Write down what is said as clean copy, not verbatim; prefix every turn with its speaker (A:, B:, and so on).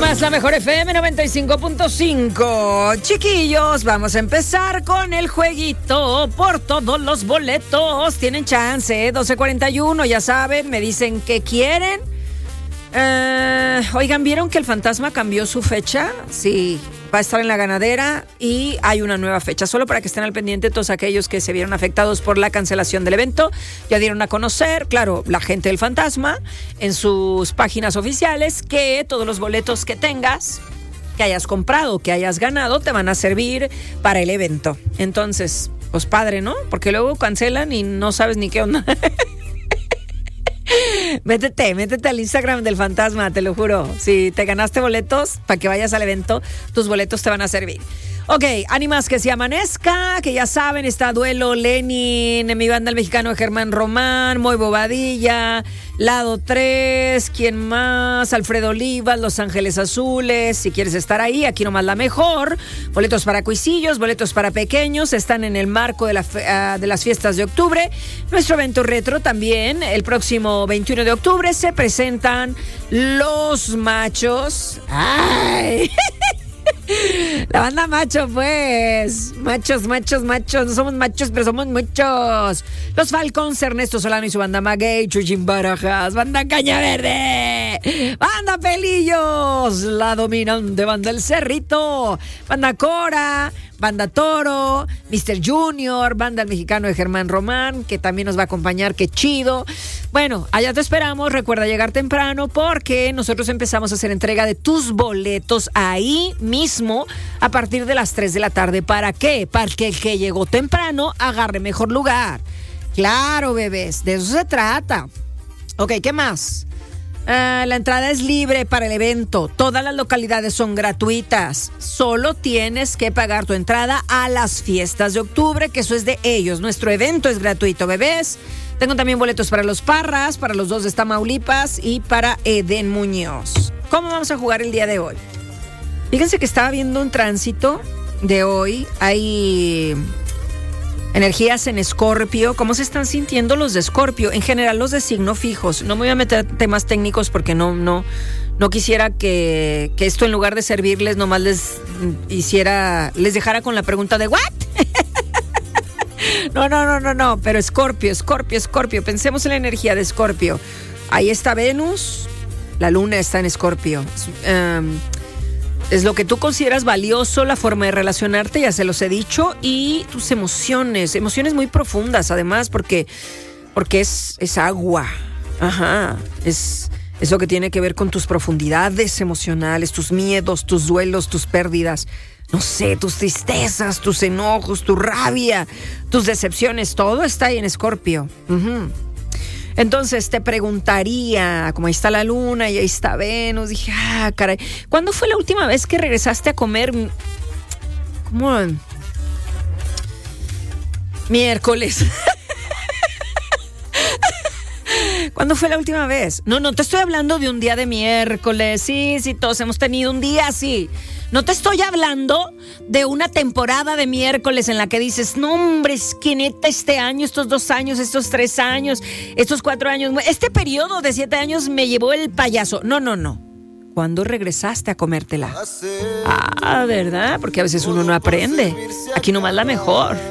A: más la mejor FM 95.5. Chiquillos, vamos a empezar con el jueguito por todos los boletos. Tienen chance, 12:41, ya saben, me dicen que quieren. Oigan, ¿vieron que el Fantasma cambió su fecha? Sí, va a estar en la Ganadera y hay una nueva fecha. Solo para que estén al pendiente todos aquellos que se vieron afectados por la cancelación del evento. Ya dieron a conocer, claro, la gente del Fantasma en sus páginas oficiales que todos los boletos que tengas, que hayas comprado, que hayas ganado, te van a servir para el evento. Entonces, pues padre, ¿no? Porque luego cancelan y no sabes ni qué onda. Métete al Instagram del Fantasma, te lo juro. Si te ganaste boletos para que vayas al evento, tus boletos te van a servir. Ok, ánimas que se amanezca, que ya saben, está Duelo, Lenin, en mi banda el mexicano Germán Román, Moy Bobadilla, Lado 3, ¿quién más? Alfredo Olivas, Los Ángeles Azules. Si quieres estar ahí, aquí nomás la mejor. Boletos para cuisillos, boletos para pequeños, están en el marco de las fiestas de octubre. Nuestro evento retro también, el próximo 21 de octubre se presentan Los Machos. ¡Ay! La banda Macho, pues. Machos. No somos machos, pero somos muchos. Los Falcons, Ernesto Solano y su banda Maguey, Chuchín Barajas, banda Caña Verde, banda Pelillos, la dominante banda El Cerrito, banda Cora, banda Toro, Mr. Junior, banda El Mexicano de Germán Román, que también nos va a acompañar, qué chido. Bueno, allá te esperamos, recuerda llegar temprano porque nosotros empezamos a hacer entrega de tus boletos ahí mismo a partir de las 3 de la tarde. ¿Para qué? Para que el que llegó temprano agarre mejor lugar. Claro, bebés, de eso se trata. Ok, ¿qué más? La entrada es libre para el evento. Todas las localidades son gratuitas. Solo tienes que pagar tu entrada a las fiestas de octubre, que eso es de ellos. Nuestro evento es gratuito, bebés. Tengo también boletos para los Parras, para los dos de Tamaulipas y para Eden Muñoz. ¿Cómo vamos a jugar el día de hoy? Fíjense que estaba viendo un tránsito de hoy. Hay energías en Escorpio. ¿Cómo se están sintiendo los de Escorpio? En general los de signo fijos. No me voy a meter temas técnicos porque no quisiera que esto, en lugar de servirles, nomás les dejara con la pregunta de ¿what? No, pero Escorpio. Pensemos en la energía de Escorpio. Ahí está Venus, la luna está en Escorpio. Es lo que tú consideras valioso, la forma de relacionarte, ya se los he dicho, y tus emociones muy profundas, además, porque es agua. Ajá, es lo que tiene que ver con tus profundidades emocionales, tus miedos, tus duelos, tus pérdidas, no sé, tus tristezas, tus enojos, tu rabia, tus decepciones, todo está ahí en Escorpio. Entonces te preguntaría, como ahí está la luna y ahí está Venus, dije, caray, ¿cuándo fue la última vez que regresaste a comer? ¿Cómo? Miércoles. ¿Cuándo fue la última vez? No te estoy hablando de un día de miércoles. Sí, todos hemos tenido un día así. No te estoy hablando de una temporada de miércoles en la que dices, no, hombre, es que neta este año, estos 2 años, estos 3 años, estos 4 años, este periodo de 7 años me llevó el payaso. No. ¿Cuándo regresaste a comértela? ¿Verdad? Porque a veces uno no aprende. Aquí nomás la mejor.